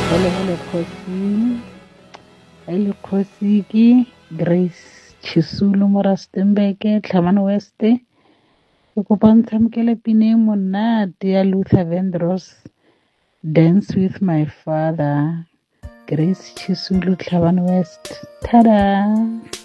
le kgosi ke Grace Chisulu mo Rustenburg Tlhabane West ke kopa ntshamekele pina e monate ya Luther Vandross Dance with my father Grace Chisulu Tlhabane West tada